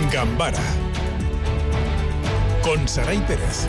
Gambara con Saray Pérez.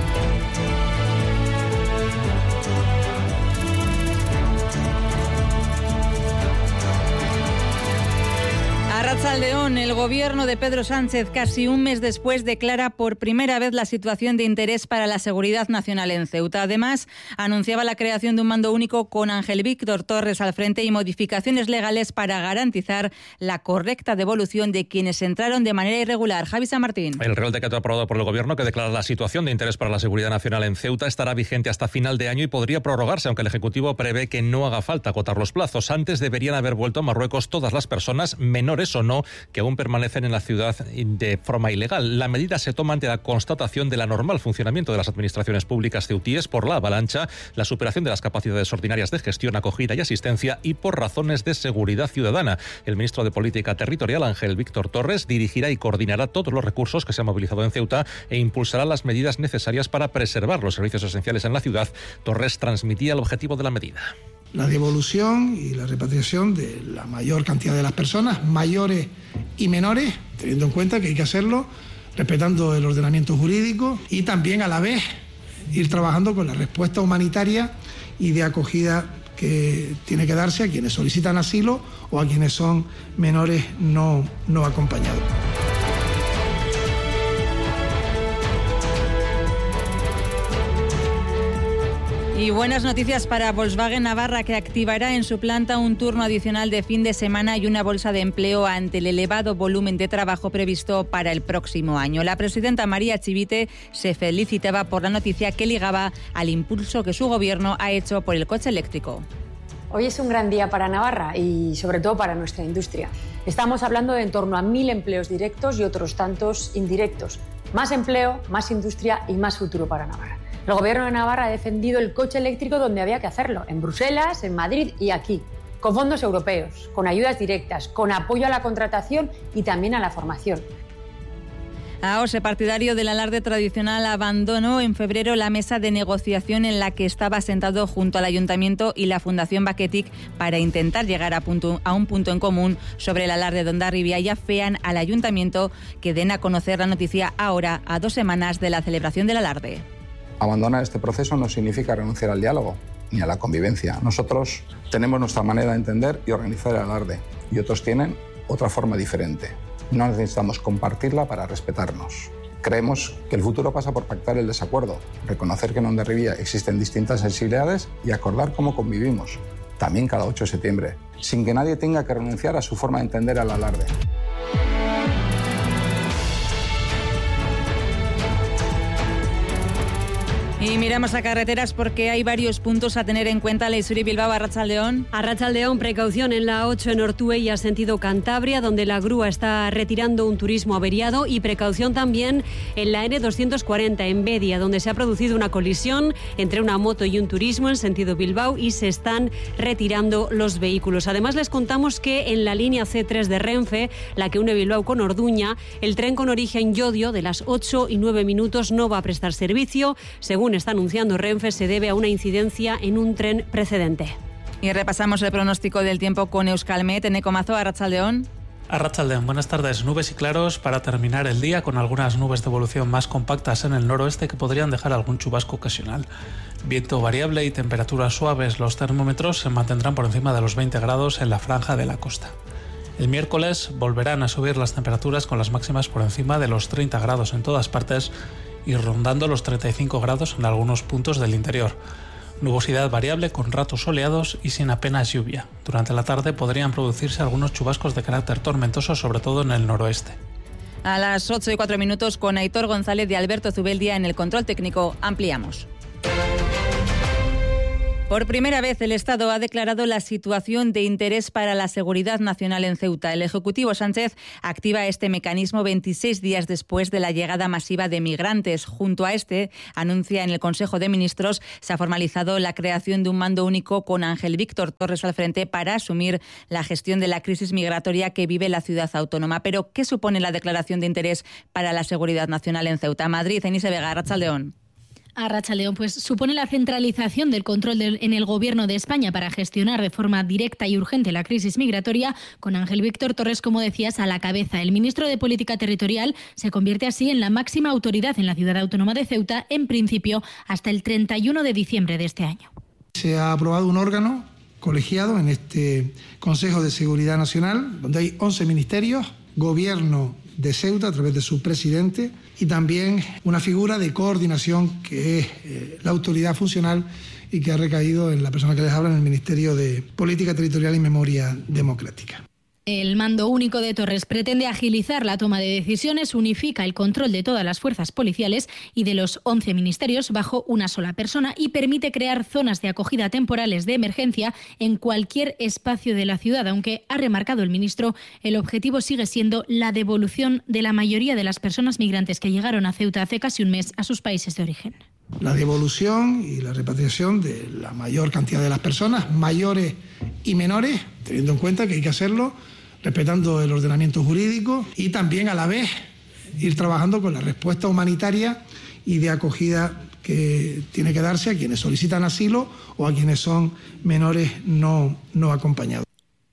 Arratsaldeón, el gobierno de Pedro Sánchez, casi un mes después, declara por primera vez la situación de interés para la seguridad nacional en Ceuta. Además, anunciaba la creación de un mando único con Ángel Víctor Torres al frente y modificaciones legales para garantizar la correcta devolución de quienes entraron de manera irregular. Javi San Martín. El Real Decreto aprobado por el gobierno que declara la situación de interés para la seguridad nacional en Ceuta estará vigente hasta final de año y podría prorrogarse, aunque el Ejecutivo prevé que no haga falta acotar los plazos. Antes deberían haber vuelto a Marruecos todas las personas, menores o no, que aún permanecen en la ciudad de forma ilegal. La medida se toma ante la constatación del anormal funcionamiento de las administraciones públicas ceutíes por la avalancha, la superación de las capacidades ordinarias de gestión, acogida y asistencia y por razones de seguridad ciudadana. El ministro de Política Territorial, Ángel Víctor Torres, dirigirá y coordinará todos los recursos que se han movilizado en Ceuta e impulsará las medidas necesarias para preservar los servicios esenciales en la ciudad. Torres transmitía el objetivo de la medida: la devolución y la repatriación de la mayor cantidad de las personas, mayores y menores, teniendo en cuenta que hay que hacerlo respetando el ordenamiento jurídico y también a la vez ir trabajando con la respuesta humanitaria y de acogida que tiene que darse a quienes solicitan asilo o a quienes son menores no acompañados. Y buenas noticias para Volkswagen Navarra, que activará en su planta un turno adicional de fin de semana y una bolsa de empleo ante el elevado volumen de trabajo previsto para el próximo año. La presidenta María Chivite se felicitaba por la noticia que ligaba al impulso que su gobierno ha hecho por el coche eléctrico. Hoy es un gran día para Navarra y sobre todo para nuestra industria. Estamos hablando de en torno a 1.000 empleos directos y otros tantos indirectos. Más empleo, más industria y más futuro para Navarra. El Gobierno de Navarra ha defendido el coche eléctrico donde había que hacerlo, en Bruselas, en Madrid y aquí, con fondos europeos, con ayudas directas, con apoyo a la contratación y también a la formación. AOSE, partidario del alarde tradicional, abandonó en febrero la mesa de negociación en la que estaba sentado junto al Ayuntamiento y la Fundación Baquetic para intentar llegar a un punto en común sobre el alarde de Hondarribia y afean al Ayuntamiento que den a conocer la noticia ahora, a 2 semanas de la celebración del alarde. Abandonar este proceso no significa renunciar al diálogo ni a la convivencia. Nosotros tenemos nuestra manera de entender y organizar el alarde y otros tienen otra forma diferente. No necesitamos compartirla para respetarnos. Creemos que el futuro pasa por pactar el desacuerdo, reconocer que en Hondarribia existen distintas sensibilidades y acordar cómo convivimos, también cada 8 de septiembre, sin que nadie tenga que renunciar a su forma de entender al alarde. Y miramos a carreteras porque hay varios puntos a tener en cuenta. Leisuri Bilbao, Arratsaldeón. Arratsaldeón, precaución en la 8 en Ortuella, sentido Cantabria, donde la grúa está retirando un turismo averiado, y precaución también en la N240 en Bedia, donde se ha producido una colisión entre una moto y un turismo en sentido Bilbao y se están retirando los vehículos. Además, les contamos que en la línea C3 de Renfe, la que une Bilbao con Orduña, el tren con origen Llodio de las 8 y 9 minutos no va a prestar servicio. Según está anunciando Renfe, se debe a una incidencia en un tren precedente. Y repasamos el pronóstico del tiempo con Euskalmet. Eneco Mazo, Arratsaldeón. Arratsaldeón, buenas tardes. Nubes y claros para terminar el día, con algunas nubes de evolución más compactas en el noroeste que podrían dejar algún chubasco ocasional. Viento variable y temperaturas suaves. Los termómetros se mantendrán por encima de los 20 grados en la franja de la costa. El miércoles volverán a subir las temperaturas, con las máximas por encima de los 30 grados en todas partes y rondando los 35 grados en algunos puntos del interior. Nubosidad variable con ratos soleados y sin apenas lluvia. Durante la tarde podrían producirse algunos chubascos de carácter tormentoso, sobre todo en el noroeste. A las 8 y 4 minutos, con Aitor González y Alberto Zubeldia en el control técnico, ampliamos. Por primera vez, el Estado ha declarado la situación de interés para la seguridad nacional en Ceuta. El Ejecutivo Sánchez activa este mecanismo 26 días después de la llegada masiva de migrantes. Junto a este, anuncia en el Consejo de Ministros, se ha formalizado la creación de un mando único con Ángel Víctor Torres al frente para asumir la gestión de la crisis migratoria que vive la ciudad autónoma. Pero, ¿qué supone la declaración de interés para la seguridad nacional en Ceuta? Madrid, Enise Vega, Arratsaldeón. Arratsaldeon, pues supone la centralización del control en el Gobierno de España para gestionar de forma directa y urgente la crisis migratoria, con Ángel Víctor Torres, como decías, a la cabeza. El ministro de Política Territorial se convierte así en la máxima autoridad en la ciudad autónoma de Ceuta, en principio hasta el 31 de diciembre de este año. Se ha aprobado un órgano colegiado en este Consejo de Seguridad Nacional, donde hay 11 ministerios, Gobierno de Ceuta a través de su presidente y también una figura de coordinación que es la autoridad funcional y que ha recaído en la persona que les habla en el Ministerio de Política Territorial y Memoria Democrática. El mando único de Torres pretende agilizar la toma de decisiones, unifica el control de todas las fuerzas policiales y de los 11 ministerios bajo una sola persona y permite crear zonas de acogida temporales de emergencia en cualquier espacio de la ciudad, aunque ha remarcado el ministro, el objetivo sigue siendo la devolución de la mayoría de las personas migrantes que llegaron a Ceuta hace casi un mes a sus países de origen. La devolución y la repatriación de la mayor cantidad de las personas, mayores y menores, teniendo en cuenta que hay que hacerlo respetando el ordenamiento jurídico y también a la vez ir trabajando con la respuesta humanitaria y de acogida que tiene que darse a quienes solicitan asilo o a quienes son menores no acompañados.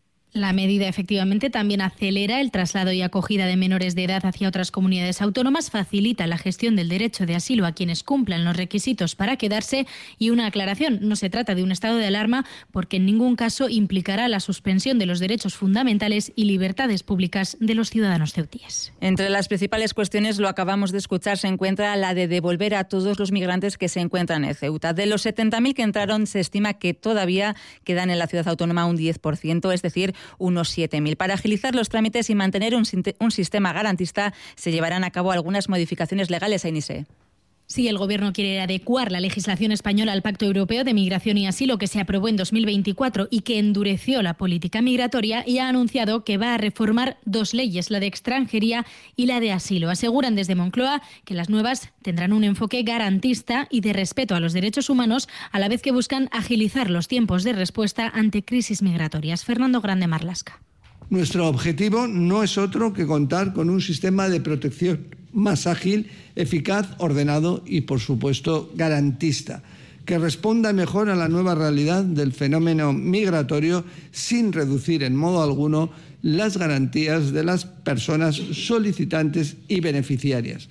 La medida efectivamente también acelera el traslado y acogida de menores de edad hacia otras comunidades autónomas, facilita la gestión del derecho de asilo a quienes cumplan los requisitos para quedarse y una aclaración, no se trata de un estado de alarma porque en ningún caso implicará la suspensión de los derechos fundamentales y libertades públicas de los ciudadanos ceutíes. Entre las principales cuestiones, lo acabamos de escuchar, se encuentra la de devolver a todos los migrantes que se encuentran en Ceuta. De los 70.000 que entraron, se estima que todavía quedan en la ciudad autónoma un 10%, es decir, unos 7.000. Para agilizar los trámites y mantener un sistema garantista, se llevarán a cabo algunas modificaciones legales, Ainise. Sí, el Gobierno quiere adecuar la legislación española al Pacto Europeo de Migración y Asilo que se aprobó en 2024 y que endureció la política migratoria, y ha anunciado que va a reformar 2 leyes, la de extranjería y la de asilo. Aseguran desde Moncloa que las nuevas tendrán un enfoque garantista y de respeto a los derechos humanos, a la vez que buscan agilizar los tiempos de respuesta ante crisis migratorias. Fernando Grande Marlasca. Nuestro objetivo no es otro que contar con un sistema de protección más ágil, eficaz, ordenado y, por supuesto, garantista, que responda mejor a la nueva realidad del fenómeno migratorio sin reducir en modo alguno las garantías de las personas solicitantes y beneficiarias.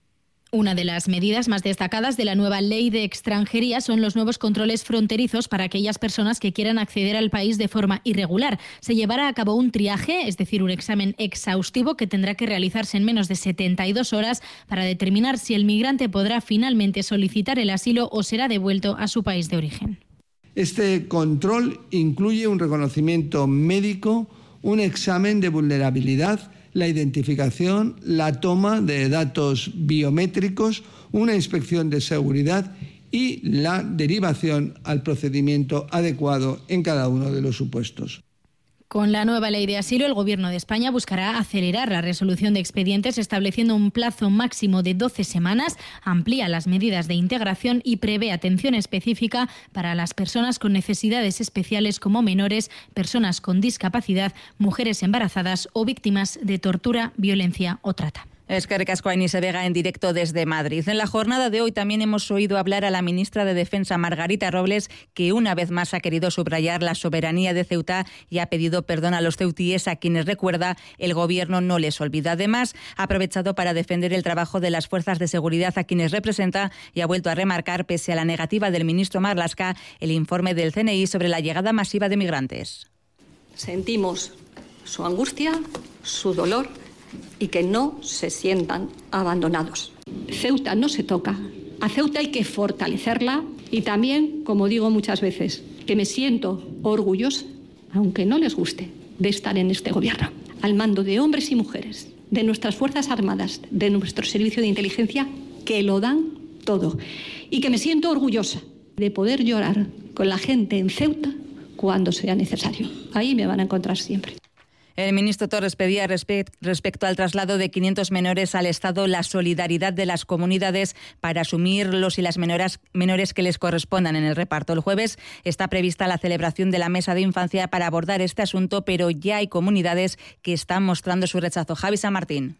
Una de las medidas más destacadas de la nueva ley de extranjería son los nuevos controles fronterizos para aquellas personas que quieran acceder al país de forma irregular. Se llevará a cabo un triaje, es decir, un examen exhaustivo que tendrá que realizarse en menos de 72 horas para determinar si el migrante podrá finalmente solicitar el asilo o será devuelto a su país de origen. Este control incluye un reconocimiento médico, un examen de vulnerabilidad, la identificación, la toma de datos biométricos, una inspección de seguridad y la derivación al procedimiento adecuado en cada uno de los supuestos. Con la nueva ley de asilo, el Gobierno de España buscará acelerar la resolución de expedientes estableciendo un plazo máximo de 12 semanas, amplía las medidas de integración y prevé atención específica para las personas con necesidades especiales como menores, personas con discapacidad, mujeres embarazadas o víctimas de tortura, violencia o trata. Eskerrik asko, Ainise Vega, en directo desde Madrid. En la jornada de hoy también hemos oído hablar a la ministra de Defensa, Margarita Robles, que una vez más ha querido subrayar la soberanía de Ceuta y ha pedido perdón a los ceutíes, a quienes, recuerda, el Gobierno no les olvida. Además, ha aprovechado para defender el trabajo de las fuerzas de seguridad a quienes representa y ha vuelto a remarcar, pese a la negativa del ministro Marlaska, el informe del CNI sobre la llegada masiva de migrantes. Sentimos su angustia, su dolor y que no se sientan abandonados. Ceuta no se toca. A Ceuta hay que fortalecerla y también, como digo muchas veces, que me siento orgullosa, aunque no les guste, de estar en este Gobierno, al mando de hombres y mujeres, de nuestras Fuerzas Armadas, de nuestro servicio de inteligencia, que lo dan todo. Y que me siento orgullosa de poder llorar con la gente en Ceuta cuando sea necesario. Ahí me van a encontrar siempre. El ministro Torres pedía respecto al traslado de 500 menores al Estado la solidaridad de las comunidades para asumir los y las menores que les correspondan en el reparto. El jueves está prevista la celebración de la Mesa de Infancia para abordar este asunto, pero ya hay comunidades que están mostrando su rechazo. Javi San Martín.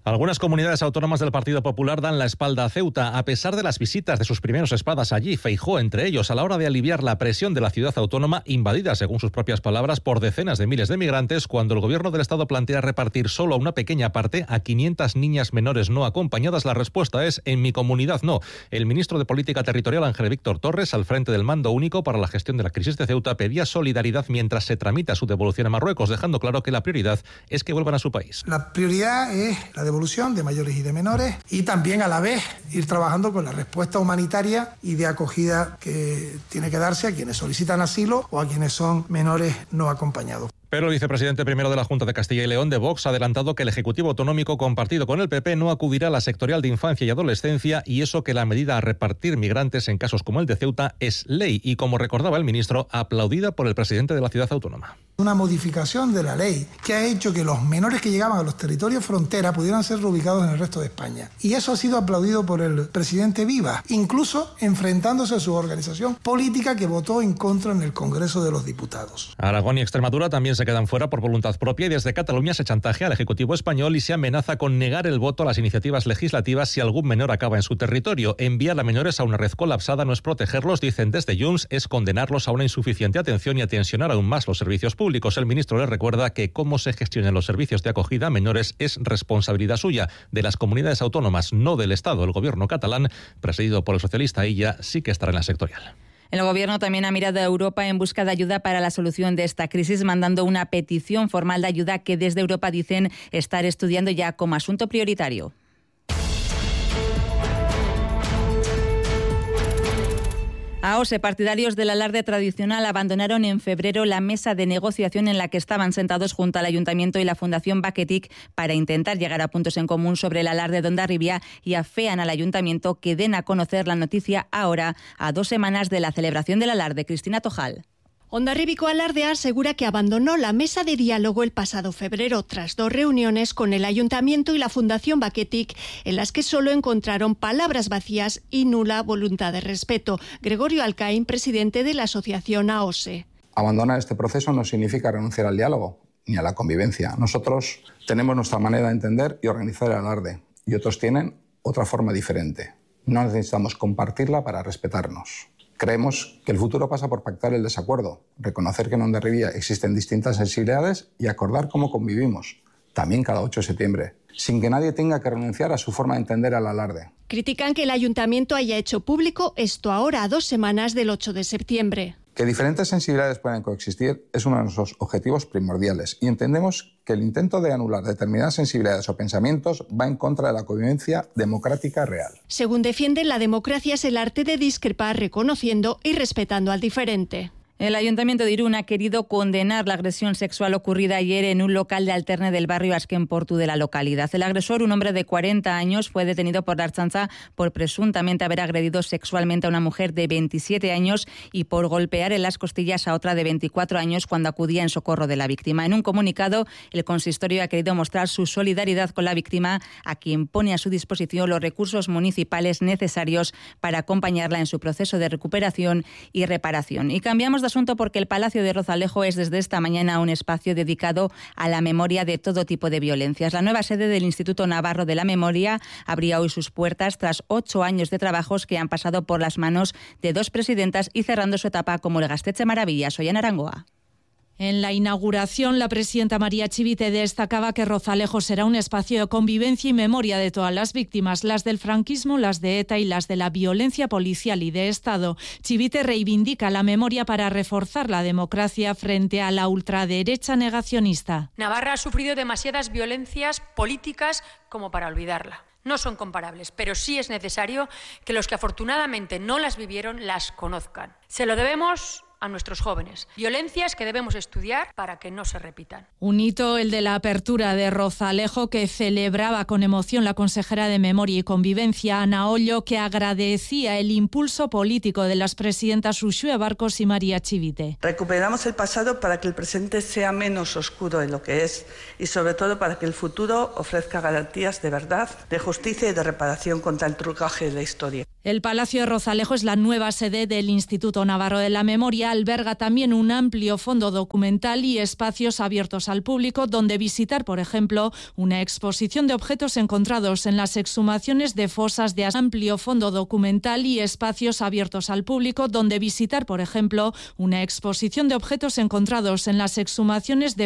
Algunas comunidades autónomas del Partido Popular dan la espalda a Ceuta, a pesar de las visitas de sus primeros espadas allí, Feijóo entre ellos, a la hora de aliviar la presión de la ciudad autónoma, invadida, según sus propias palabras, por decenas de miles de migrantes, cuando el gobierno del Estado plantea repartir solo a una pequeña parte a 500 niñas menores no acompañadas. La respuesta es: en mi comunidad no. El ministro de Política Territorial, Ángel Víctor Torres, al frente del mando único para la gestión de la crisis de Ceuta, pedía solidaridad mientras se tramita su devolución a Marruecos, dejando claro que la prioridad es que vuelvan a su país. La prioridad es la devolución de mayores y de menores, y también a la vez ir trabajando con la respuesta humanitaria y de acogida que tiene que darse a quienes solicitan asilo o a quienes son menores no acompañados. Pero el vicepresidente primero de la Junta de Castilla y León, de Vox, ha adelantado que el Ejecutivo Autonómico, compartido con el PP, no acudirá a la sectorial de infancia y adolescencia, y eso que la medida a repartir migrantes en casos como el de Ceuta es ley y, como recordaba el ministro, aplaudida por el presidente de la ciudad autónoma. Una modificación de la ley que ha hecho que los menores que llegaban a los territorios frontera pudieran ser reubicados en el resto de España. Y eso ha sido aplaudido por el presidente Vivas, incluso enfrentándose a su organización política que votó en contra en el Congreso de los Diputados. Aragón y Extremadura también se quedan fuera por voluntad propia, y desde Cataluña se chantajea al Ejecutivo español y se amenaza con negar el voto a las iniciativas legislativas si algún menor acaba en su territorio. Enviar a menores a una red colapsada no es protegerlos, dicen desde Junts, es condenarlos a una insuficiente atención y a tensionar aún más los servicios públicos. El ministro les recuerda que cómo se gestionen los servicios de acogida a menores es responsabilidad suya, de las comunidades autónomas, no del Estado. El gobierno catalán, presidido por el socialista Illa, sí que estará en la sectorial. El gobierno también ha mirado a Europa en busca de ayuda para la solución de esta crisis, mandando una petición formal de ayuda que desde Europa dicen estar estudiando ya como asunto prioritario. AOSE, partidarios del alarde tradicional, abandonaron en febrero la mesa de negociación en la que estaban sentados junto al Ayuntamiento y la Fundación Baketic para intentar llegar a puntos en común sobre el alarde de Hondarribia, y afean al Ayuntamiento que den a conocer la noticia ahora, a 2 semanas de la celebración del alarde. Cristina Tojal. Hondarribiko Alardea asegura que abandonó la mesa de diálogo el pasado febrero tras 2 reuniones con el Ayuntamiento y la Fundación Baketic, en las que solo encontraron palabras vacías y nula voluntad de respeto. Gregorio Alcaín, presidente de la asociación AOSE. Abandonar este proceso no significa renunciar al diálogo ni a la convivencia. Nosotros tenemos nuestra manera de entender y organizar el alarde, y otros tienen otra forma diferente. No necesitamos compartirla para respetarnos. Creemos que el futuro pasa por pactar el desacuerdo, reconocer que en Hondarribia existen distintas sensibilidades y acordar cómo convivimos, también cada 8 de septiembre, sin que nadie tenga que renunciar a su forma de entender al alarde. Critican que el Ayuntamiento haya hecho público esto ahora, a 2 semanas del 8 de septiembre. Que diferentes sensibilidades puedan coexistir es uno de nuestros objetivos primordiales, y entendemos que el intento de anular determinadas sensibilidades o pensamientos va en contra de la convivencia democrática real. Según defienden, la democracia es el arte de discrepar reconociendo y respetando al diferente. El Ayuntamiento de Irún ha querido condenar la agresión sexual ocurrida ayer en un local de Alterne del barrio Azken Portu de la localidad. El agresor, un hombre de 40 años, fue detenido por la Ertzaintza por presuntamente haber agredido sexualmente a una mujer de 27 años y por golpear en las costillas a otra de 24 años cuando acudía en socorro de la víctima. En un comunicado, el consistorio ha querido mostrar su solidaridad con la víctima, a quien pone a su disposición los recursos municipales necesarios para acompañarla en su proceso de recuperación y reparación. Y cambiamos de asunto porque el Palacio de Rozalejo es desde esta mañana un espacio dedicado a la memoria de todo tipo de violencias. La nueva sede del Instituto Navarro de la Memoria abría hoy sus puertas tras 8 años de trabajos que han pasado por las manos de 2 presidentas y cerrando su etapa como el Gaztetxe Maravillas. Ollana Arangoa. En la inauguración, la presidenta María Chivite destacaba que Rozalejo será un espacio de convivencia y memoria de todas las víctimas, las del franquismo, las de ETA y las de la violencia policial y de Estado. Chivite reivindica la memoria para reforzar la democracia frente a la ultraderecha negacionista. Navarra ha sufrido demasiadas violencias políticas como para olvidarla. No son comparables, pero sí es necesario que los que afortunadamente no las vivieron las conozcan. Se lo debemos a nuestros jóvenes. Violencias que debemos estudiar para que no se repitan. Un hito, el de la apertura de Rozalejo, que celebraba con emoción la consejera de Memoria y Convivencia, Ana Ollo, que agradecía el impulso político de las presidentas Uxue Barcos y María Chivite. Recuperamos el pasado para que el presente sea menos oscuro de lo que es, y sobre todo para que el futuro ofrezca garantías de verdad, de justicia y de reparación contra el trucaje de la historia. El Palacio de Rozalejo es la nueva sede del Instituto Navarro de la Memoria, alberga también un amplio fondo documental y espacios abiertos al público donde visitar, por ejemplo, una exposición de objetos encontrados en las exhumaciones de fosas de amplio fondo documental y espacios abiertos al público donde visitar, por ejemplo, una exposición de objetos encontrados en las exhumaciones de